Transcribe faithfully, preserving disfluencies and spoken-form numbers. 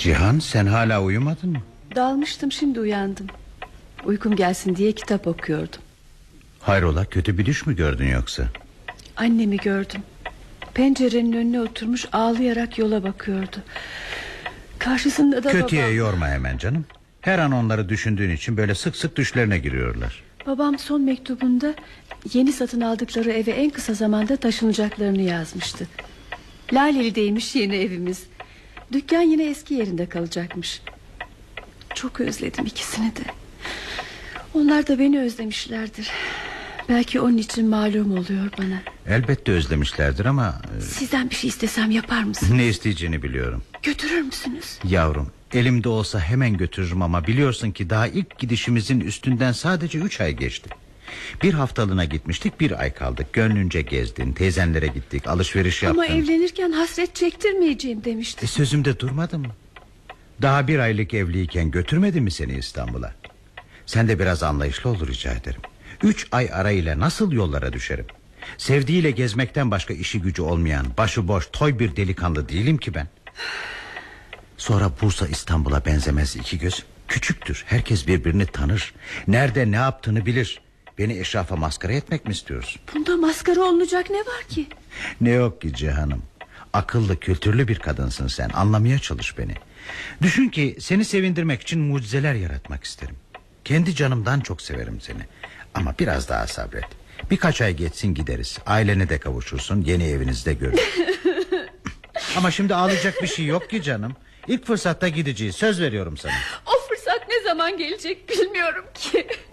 Cihan, sen hala uyumadın mı? Dalmıştım, şimdi uyandım. Uykum gelsin diye kitap okuyordum. Hayrola, kötü bir düş mü gördün yoksa? Annemi gördüm. Pencerenin önüne oturmuş ağlayarak yola bakıyordu. Karşısında da Kötüye babam. yorma hemen canım. Her an onları düşündüğün için böyle sık sık düşlerine giriyorlar. Babam son mektubunda yeni satın aldıkları eve en kısa zamanda taşınacaklarını yazmıştı. Laleli'deymiş yeni evimiz. Dükkan yine eski yerinde kalacakmış. Çok özledim ikisini de. Onlar da beni özlemişlerdir. Belki onun için malum oluyor bana. Elbette özlemişlerdir ama... Sizden bir şey istesem yapar mısınız? Ne isteyeceğini biliyorum. Götürür müsünüz? Yavrum, elimde olsa hemen götürürüm ama biliyorsun ki daha ilk gidişimizin üstünden sadece üç ay geçti. Bir haftalığına gitmiştik, bir ay kaldık. Gönlünce gezdin, teyzenlere gittik, alışveriş yaptın. Ama evlenirken hasret çektirmeyeceğim demiştin. E, sözümde durmadım mı? Daha bir aylık evliyken götürmedim mi seni İstanbul'a? Sen de biraz anlayışlı ol rica ederim. Üç ay arayla nasıl yollara düşerim? Sevdiğiyle gezmekten başka işi gücü olmayan, başıboş, toy bir delikanlı değilim ki ben. Sonra Bursa İstanbul'a benzemez iki göz. Küçüktür, herkes birbirini tanır. Nerede ne yaptığını bilir. Beni eşrafa maskara etmek mi istiyorsun? Bunda maskara olunacak ne var ki? Ne yok ki Cihan'ım. Akıllı, kültürlü bir kadınsın sen. Anlamaya çalış beni. Düşün ki seni sevindirmek için mucizeler yaratmak isterim. Kendi canımdan çok severim seni. Ama biraz daha sabret. Birkaç ay geçsin gideriz. Ailene de kavuşursun, yeni evinizde görürüz. Ama şimdi ağlayacak bir şey yok ki canım. İlk fırsatta gideceğiz, söz veriyorum sana. O fırsat ne zaman gelecek bilmiyorum ki.